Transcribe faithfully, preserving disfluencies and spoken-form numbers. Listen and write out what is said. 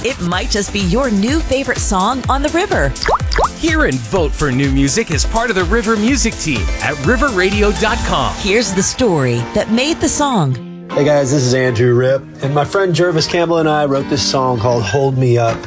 It might just be your new favorite song on the river. Hear and vote for new music as part of the River Music Team at river radio dot com. Here's the story that made the song. Hey guys, this is Andrew Ripp, and my friend Jervis Campbell and I wrote this song called Hold Me Up.